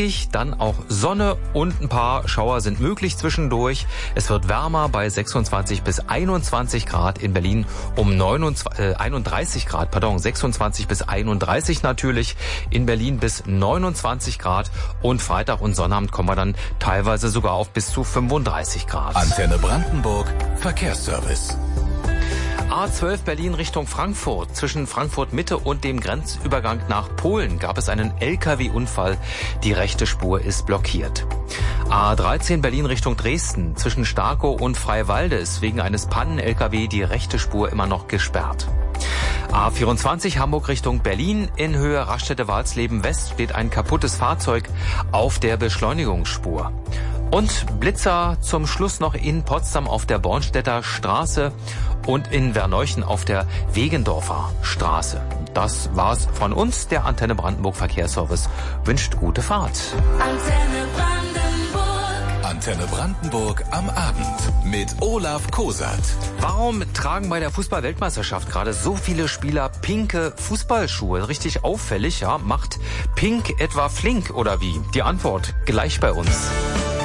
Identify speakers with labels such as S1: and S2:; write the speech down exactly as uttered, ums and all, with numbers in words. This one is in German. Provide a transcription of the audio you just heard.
S1: wolkig, dann auch Sonne und ein paar Schauer sind möglich zwischendurch. Es wird wärmer bei sechsundzwanzig bis einundzwanzig Grad, in Berlin um neunundzwanzig, äh, einunddreißig Grad, pardon, sechsundzwanzig bis einunddreißig natürlich, in Berlin bis neunundzwanzig Grad und Freitag und Sonnabend kommen wir dann teilweise sogar auf bis zu fünfunddreißig Grad.
S2: Antenne Brandenburg, Verkehrsservice.
S1: A zwölf Berlin Richtung Frankfurt. Zwischen Frankfurt Mitte und dem Grenzübergang nach Polen gab es einen L K W-Unfall. Die rechte Spur ist blockiert. A dreizehn Berlin Richtung Dresden. Zwischen Starkow und Freiwalde ist wegen eines Pannen-L K W die rechte Spur immer noch gesperrt. A vierundzwanzig Hamburg Richtung Berlin. In Höhe Raststätte-Walsleben West steht ein kaputtes Fahrzeug auf der Beschleunigungsspur. Und Blitzer zum Schluss noch in Potsdam auf der Bornstedter Straße und in Verneuchen auf der Wegendorfer Straße. Das war's von uns. Der Antenne Brandenburg Verkehrsservice wünscht gute Fahrt.
S2: Antenne Brandenburg. Antenne Brandenburg am Abend mit Olaf Kosat.
S1: Warum tragen bei der Fußball-Weltmeisterschaft gerade so viele Spieler pinke Fußballschuhe? Richtig auffällig, ja? Macht Pink etwa flink oder wie? Die Antwort gleich bei uns.